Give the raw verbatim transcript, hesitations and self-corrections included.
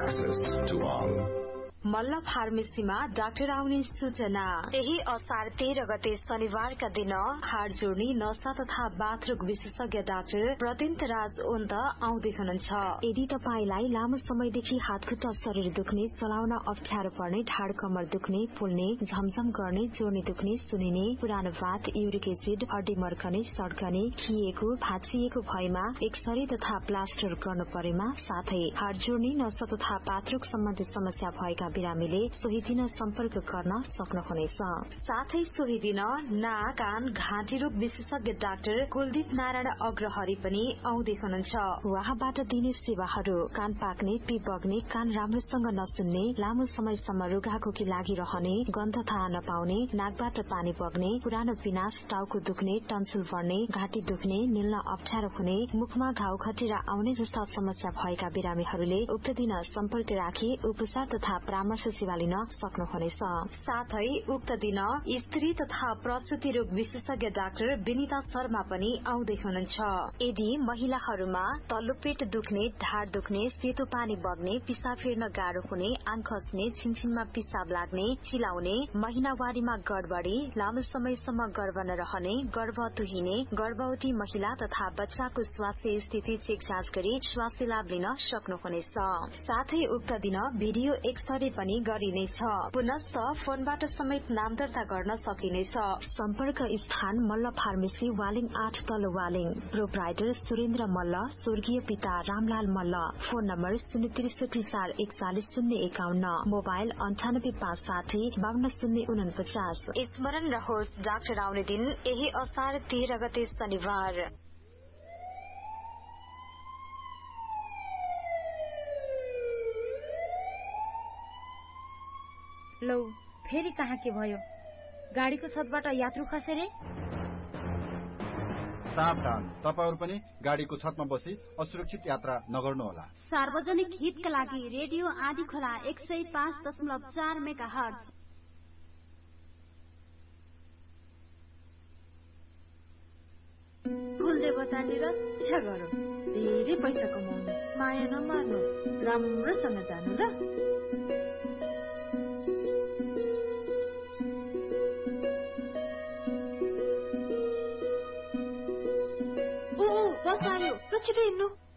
access to all. Malla फार्मेसीमा doctor आउने सूचना। यही असार तेह्र गते शनिबारका दिन हाड जोड्ने नसा तथा बाथरोग विशेषज्ञ डाक्टर प्रत्यन्त राज ओन्त आउँदै हुनुहुन्छ। यदि तपाईलाई लामो समयदेखि हातखुट्टा शरीर दुख्ने, चलाउन अप्ठ्यारो पर्ने, ढाड कमर दुख्ने, फुल्ने, झमझम गर्ने, जोर्नी दुख्ने, सुनिने, पुरानो बात, युरिक एसिड, हड्डी मर्कने, सड्कने, खिएको, भाँचिएको भएमा एक्सरे तथा प्लास्टर गर्नु परेमा, साथै हाड जोड्ने, नसा तथा बाथरोग सम्बन्धी समस्या भएका बिरामीले सोही दिन सम्पर्क गर्न सक्नुहुनेछ। साथै सोही दिन नाक, कान, घाँटी रोग विशेषज्ञ डाक्टर कुलदीप नारायण अग्रहरी पनि आउँदै हुनुहुन्छ। उहाँबाट दिने सेवाहरू कान पाक्ने, पिप बग्ने, कान राम्रोसँग नसुन्ने, लामो समयसम्म रुघाखोकी लागिरहने, गन्ध थाहा नपाउने, नाकबाट पानी बग्ने, पुरानो पिनास, टाउको दुख्ने, टन्सिल बढ्ने, घाँटी दुख्ने, निल्न अप्ठ्यारो हुने, मुखमा घाउ खटिरा आउने जस्ता समस्या भएका बिरामीहरूले उक्त दिन सम्पर्क राखी उपचार तथा परामर्श सेवा लिन सक्नुहुनेछ। साथै उक्त दिन स्त्री तथा प्रसुति रोग विशेषज्ञ डाक्टर विनिता शर्मा पनि आउँदै हुनुहुन्छ। यदि महिलाहरूमा तल्लो पेट दुख्ने, ढाड दुख्ने, सेतो पानी बग्ने, पिसाब फेर्न गाह्रो हुने, आँख खस्ने, छिनछिनमा पिसाब लाग्ने, चिलाउने, महिनावारीमा गडबडी, लामो समयसम्म गर्भ नरहने, गर्भ तुहिने, गर्भवती महिला तथा बच्चाको स्वास्थ्य स्थिति चेक जाँच गरी स्वास्थ्य लाभ लिन सक्नुहुनेछ। साथै उक्त दिन भिडियो एक्सरे पनि गरिनेछ। पुनश्च फोनबाट समेत नाम दर्ता गर्न सकिनेछ। सम्पर्क स्थान मल्ल फार्मेसी, वालिङ आठ तल्लो वालिङ। प्रोप्राइटर सुरेन्द्र मल्ल, स्वर्गीय पिता रामलाल मल्ल। फोन नम्बर शून्य त्रिसठी चार एकचालिस शून्य एकाउन्न, मोबाइल अन्ठानब्बे पाँच साठी बावन्न शून्य उनपचास। स्मरण रहोस्, डाक्टर आउने दिन यही असार तेह्र गते शनिबार। लौ फेरि कहाँ के भयो? गाडीको छतबाट यात्रु खसे रे? सावधान, तपाईहरु पनि गाडीको छतमा बसी असुरक्षित यात्रा नगर्नुहोला। सार्वजनिक हितका लागि रेडियो आदि खोला एक सय पाँच दशमलव चार मेगा हर्ज। कुलदेवताले रक्षा गरौँ। धेरै पैसा कमाउनु, माया नमार्नु, राम्रोसँग जानु ल। बस आयो, छिटो हिँड्नु।